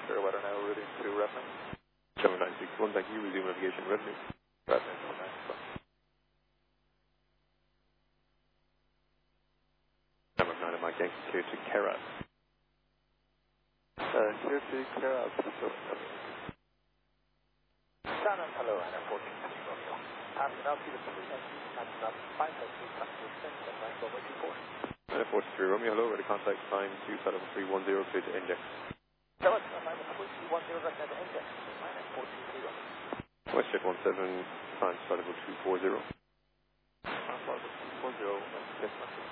Sierra Weather now, routing to reference. 7961, thank you. Resume navigation revenue. Reference 195. Number 9 of my gang, clear to Keras. Clear to Keras. Shannon, hello, and 14 Romeo. Passing out to the position, passing up 5 to 2 descent and 9 over 24. 43 Romeo, hello, ready contact, climb 27310, clear to index. Tell us, climb 210, right now to index, 9 and 43 Romeo. Westjet 17, climb 240.